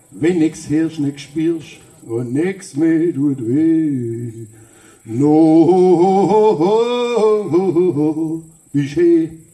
wenn nix hörst, nix spürst und nix mehr tut weh. No, bist hey.